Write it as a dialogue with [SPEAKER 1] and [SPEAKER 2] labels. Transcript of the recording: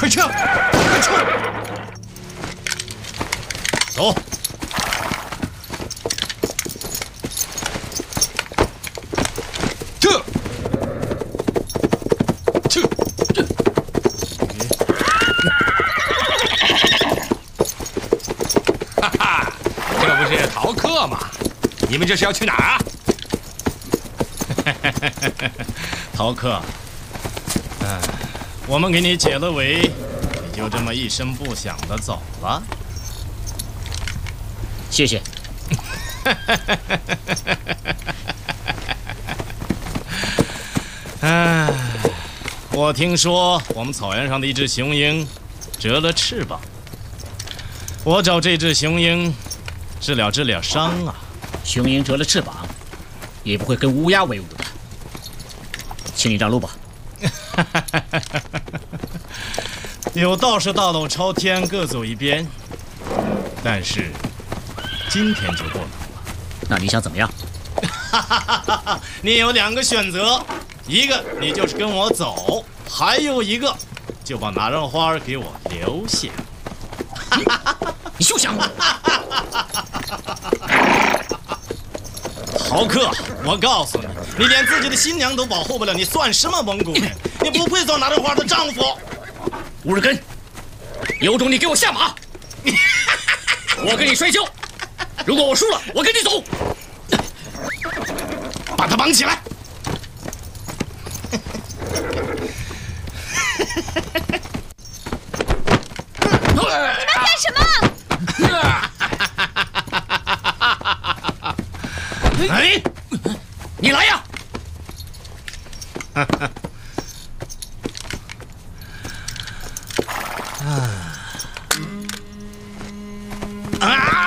[SPEAKER 1] 快去，快去！走。哈哈，这不是逃课吗？你们这是要去哪儿啊？逃课。我们给你解了围，你就这么一声不响的走了。
[SPEAKER 2] 谢谢。
[SPEAKER 1] 我听说我们草原上的一只雄鹰折了翅膀，我找这只雄鹰治疗伤啊。
[SPEAKER 2] 雄鹰折了翅膀，也不会跟乌鸦为伍的。请你让路吧。
[SPEAKER 1] 有道是大路朝天，各走一边，但是今天就不能了。
[SPEAKER 2] 那你想怎么样？
[SPEAKER 1] 你有2个选择，一个你就是跟我走，还有一个就把拿让花给我留下。
[SPEAKER 2] 你休想！
[SPEAKER 1] 豪客，我告诉你，你连自己的新娘都保护不了，你算什么蒙古人？你不配做拿让花的丈夫。
[SPEAKER 2] 乌日根，有种你给我下马！我跟你摔跤，如果我输了，我跟你走。
[SPEAKER 1] 把他绑起来！
[SPEAKER 3] 你们干什么？
[SPEAKER 1] 哎，
[SPEAKER 2] 你来呀！
[SPEAKER 1] 啊！